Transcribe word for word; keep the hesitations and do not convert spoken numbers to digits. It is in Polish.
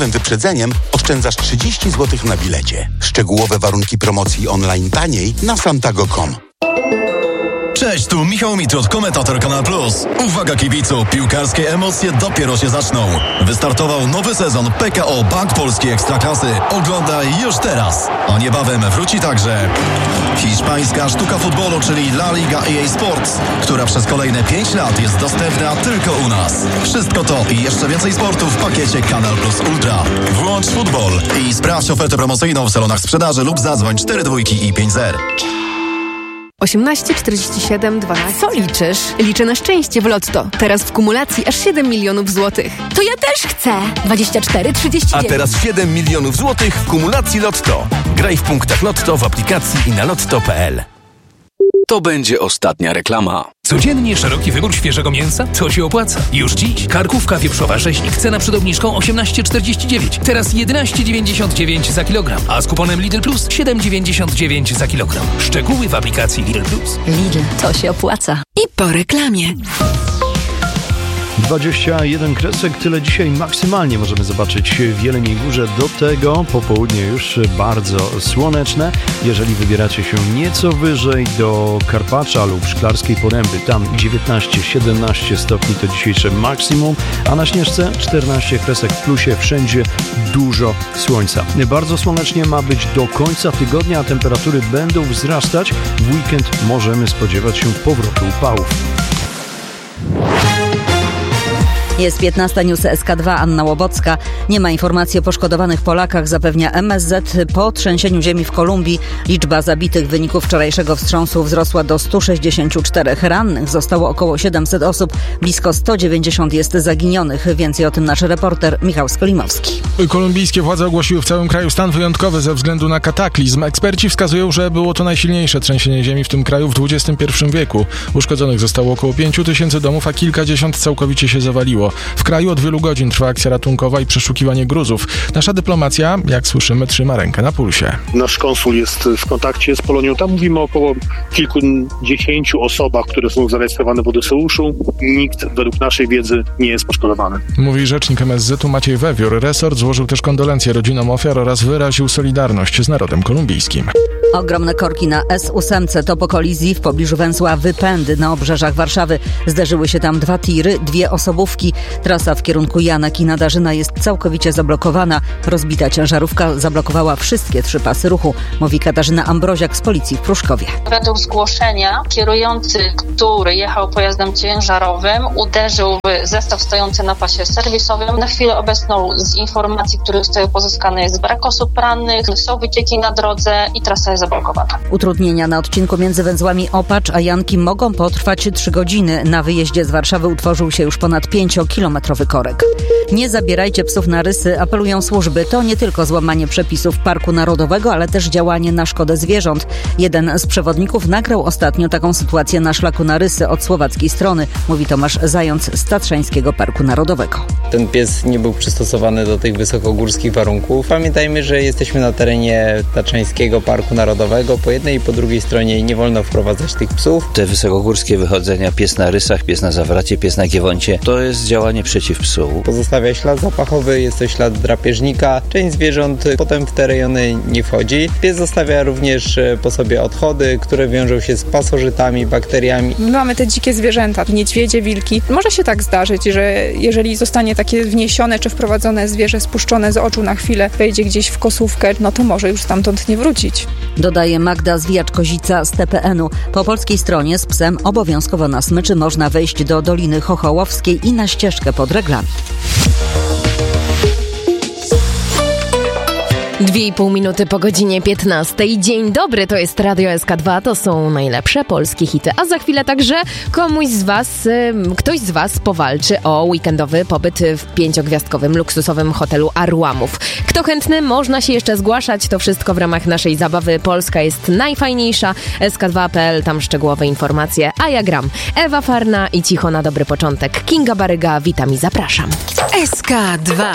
wyprzedzeniem oszczędzasz trzydzieści złotych na bilecie. Szczegółowe warunki promocji online taniej na santago kropka com. Cześć, tu Michał Mitrot, komentator Kanal Plus. Uwaga kibicu, piłkarskie emocje dopiero się zaczną. Wystartował nowy sezon P K O Bank Polski Ekstraklasy. Oglądaj już teraz. A niebawem wróci także hiszpańska sztuka futbolu, czyli La Liga E A Sports, która przez kolejne pięć lat jest dostępna tylko u nas. Wszystko to i jeszcze więcej sportu w pakiecie Kanal Plus Ultra. Włącz futbol i sprawdź ofertę promocyjną w salonach sprzedaży lub zadzwoń cztery dwójki i pięć zero. osiemnaście czterdzieści siedem dwanaście. Co liczysz? Liczę na szczęście w Lotto. Teraz w kumulacji aż siedem milionów złotych. To ja też chcę! dwadzieścia cztery trzydzieści dziewięć. A teraz siedem milionów złotych w kumulacji Lotto. Graj w punktach Lotto w aplikacji i na lotto kropka p l. To będzie ostatnia reklama. Codziennie szeroki wybór świeżego mięsa? To się opłaca. Już dziś karkówka wieprzowa rzeźnik. Cena przed obniżką osiemnaście czterdzieści dziewięć. Teraz jedenaście dziewięćdziesiąt dziewięć za kilogram. A z kuponem Lidl Plus siedem dziewięćdziesiąt dziewięć za kilogram. Szczegóły w aplikacji Lidl Plus. Lidl, to się opłaca. I po reklamie. dwadzieścia jeden kresek, tyle dzisiaj maksymalnie możemy zobaczyć w Jeleniej Górze. Do tego popołudnie już bardzo słoneczne. Jeżeli wybieracie się nieco wyżej do Karpacza lub Szklarskiej Poręby, tam dziewiętnaście siedemnaście stopni to dzisiejsze maksimum, a na Śnieżce czternaście kresek w plusie, wszędzie dużo słońca. Bardzo słonecznie ma być do końca tygodnia, a temperatury będą wzrastać. W weekend możemy spodziewać się powrotu upałów. Jest piętnasta, news S K dwa, Anna Łobocka. Nie ma informacji o poszkodowanych Polakach, zapewnia M S Z. Po trzęsieniu ziemi w Kolumbii liczba zabitych w wyniku wczorajszego wstrząsu wzrosła do stu sześćdziesięciu czterech. Rannych zostało około siedemset osób, blisko sto dziewięćdziesiąt jest zaginionych. Więcej o tym nasz reporter Michał Skolimowski. Kolumbijskie władze ogłosiły w całym kraju stan wyjątkowy ze względu na kataklizm. Eksperci wskazują, że było to najsilniejsze trzęsienie ziemi w tym kraju w dwudziestym pierwszym wieku. Uszkodzonych zostało około pięciu tysięcy domów, a kilkadziesiąt całkowicie się zawaliło. W kraju od wielu godzin trwa akcja ratunkowa i przeszukiwanie gruzów. Nasza dyplomacja, jak słyszymy, trzyma rękę na pulsie. Nasz konsul jest w kontakcie z Polonią. Tam mówimy o około kilkudziesięciu osobach, które są zarejestrowane w Odeseuszu. Nikt według naszej wiedzy nie jest poszkodowany. Mówi rzecznik M S Z-u Maciej Wewiór. Resort złożył też kondolencje rodzinom ofiar oraz wyraził solidarność z narodem kolumbijskim. Ogromne korki na S osiem to po kolizji w pobliżu węzła Wypędy na obrzeżach Warszawy. Zderzyły się tam dwa tiry, dwie osobówki. Trasa w kierunku Janek i Nadarzyna jest całkowicie zablokowana. Rozbita ciężarówka zablokowała wszystkie trzy pasy ruchu, mówi Katarzyna Ambroziak z policji w Pruszkowie. Według zgłoszenia kierujący, który jechał pojazdem ciężarowym, uderzył w zestaw stojący na pasie serwisowym. Na chwilę obecną z informacji, które zostały pozyskane, jest brak osób rannych, są wycieki na drodze i trasa jest zablokowana. Utrudnienia na odcinku między węzłami Opacz a Janki mogą potrwać trzy godziny. Na wyjeździe z Warszawy utworzył się już ponad pięciokilometrowy korek. Nie zabierajcie psów na rysy, apelują służby. To nie tylko złamanie przepisów Parku Narodowego, ale też działanie na szkodę zwierząt. Jeden z przewodników nagrał ostatnio taką sytuację na szlaku na rysy od słowackiej strony, mówi Tomasz Zając z Tatrzańskiego Parku Narodowego. Ten pies nie był przystosowany do tych wysokogórskich warunków. Pamiętajmy, że jesteśmy na terenie Tatrzańskiego Parku Narodowego. Po jednej i po drugiej stronie nie wolno wprowadzać tych psów. Te wysokogórskie wychodzenia, pies na rysach, pies na zawracie, pies na giewoncie, to jest działanie przeciw psu. Pozostawia ślad zapachowy, jest to ślad drapieżnika. Część zwierząt potem w te rejony nie wchodzi. Pies zostawia również po sobie odchody, które wiążą się z pasożytami, bakteriami. Mamy te dzikie zwierzęta, niedźwiedzie, wilki. Może się tak zdarzyć, że jeżeli zostanie takie wniesione czy wprowadzone zwierzę spuszczone z oczu na chwilę, wejdzie gdzieś w kosówkę, no to może już stamtąd nie wrócić. Dodaje Magda Zwijacz-Kozica z T P N u. Po polskiej stronie z psem obowiązkowo na smyczy można wejść do Doliny Chochołowskiej i na ścieżkę pod Reglami. Dwie i pół minuty po godzinie piętnastej. Dzień dobry, to jest Radio S K dwa, to są najlepsze polskie hity. A za chwilę także komuś z was, ktoś z was powalczy o weekendowy pobyt w pięciogwiazdkowym, luksusowym hotelu Arłamów. Kto chętny, można się jeszcze zgłaszać. To wszystko w ramach naszej zabawy. Polska jest najfajniejsza. S K dwa kropka p l, tam szczegółowe informacje. A ja gram. Ewa Farna i cicho na dobry początek. Kinga Baryga, witam i zapraszam. S K dwa.